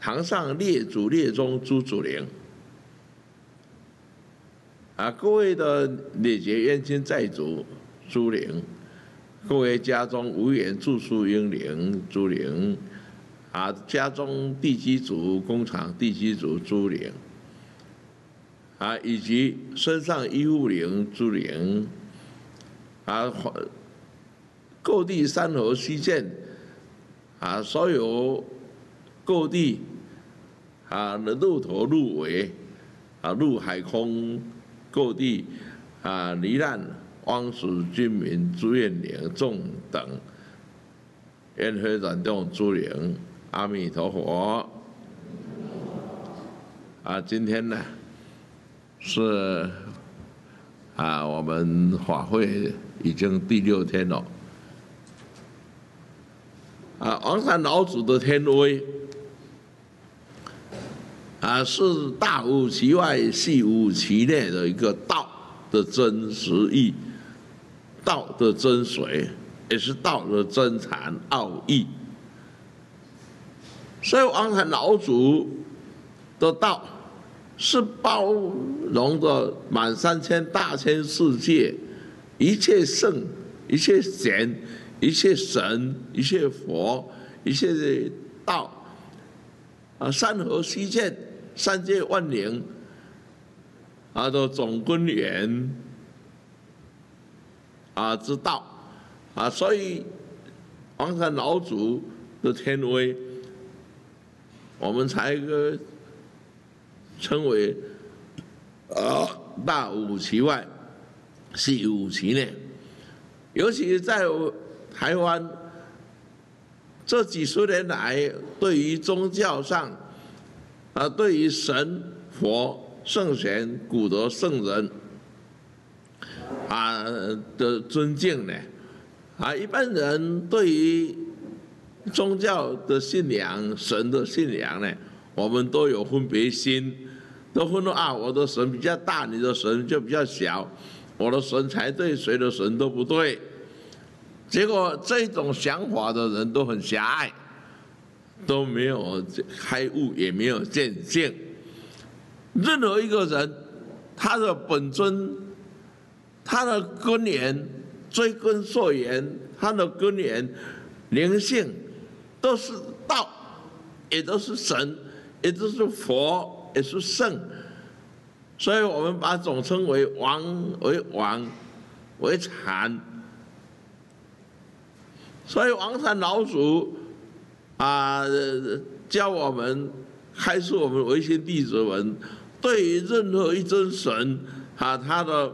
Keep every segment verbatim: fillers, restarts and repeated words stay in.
堂上列祖列宗诸祖灵。啊，各位的列劫冤亲债主诸灵，各位家中无缘著书英灵诸灵，啊，家中地基主、工厂地基主诸灵，啊，以及身上医护灵诸灵，啊，各地山河溪涧，啊，所有各地啊陆头陆尾，啊陆海空。各地啊，罹难枉死军民诸怨灵众等，愿会转动诸灵，阿弥陀佛。啊，今天呢是啊，我们法会已经第六天了。啊，王山老祖的天威。啊，是大无其外，细无其内的一个道的真实义，道的真髓，也是道的真禅奥义。所以王禅老祖的道是包容着满三千大千世界，一切圣、一切贤、一切神、一切佛、一切道，啊，山河溪涧。三界万灵啊的总根源啊之道啊，所以王禅老祖的天威，我们才个称为啊大无其外，细无其内。尤其在台湾这几十年来，对于宗教上。啊，对于神、佛、圣贤、古德圣人啊的尊敬呢，啊，一般人对于宗教的信仰、神的信仰呢，我们都有分别心，都分说啊，我的神比较大，你的神就比较小，我的神才对，谁的神都不对。结果这种想法的人都很狭隘。都没有开悟，也没有见性。任何一个人，他的本尊、他的根源、追根溯源，他的根源、灵性，都是道，也都是神，也都是佛，也是圣。所以我们把总称为王为王，为禅。所以王禅老祖。啊，教我们开示我们唯心弟子们，对于任何一尊神啊，他的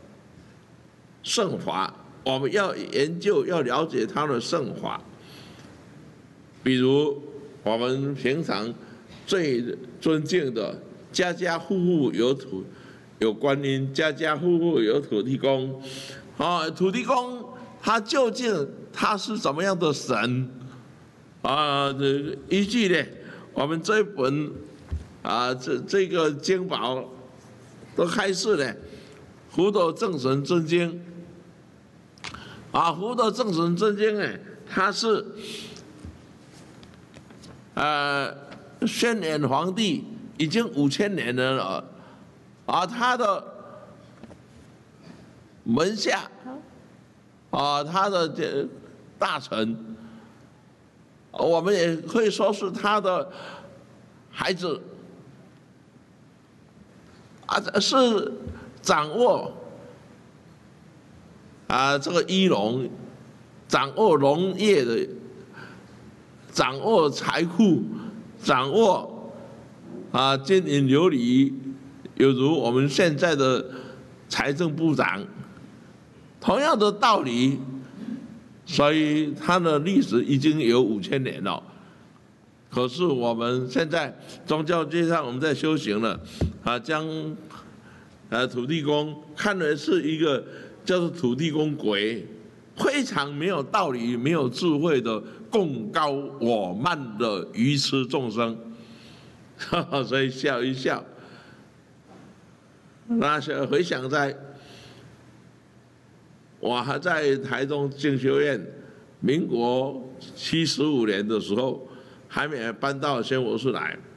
圣法，我们要研究，要了解他的圣法。比如我们平常最尊敬的，家家户户有土有观音，家家户户有土地公。啊，土地公他究竟他是怎么样的神？啊，这依据呢，我们这一本啊，这这个经宝都开示呢，《福德正神真经》啊，《福德正神真经》呢，它是呃，宣演皇帝已经五千年了，啊，他的门下啊，他的这大臣。我们也可以说是他的孩子啊，是掌握啊这个医农，掌握农业的，掌握财富，掌握啊经营流理，有如我们现在的财政部长，同样的道理。所以它的历史已经有五千年了，可是我们现在宗教界上我们在修行了，啊，将呃土地公看为是一个叫做土地公鬼，非常没有道理、没有智慧的贡高我慢的愚痴众生，所以笑一笑。那是回想在。我还在台中进修院，民国七十五年的时候， 还没搬到仙佛寺来。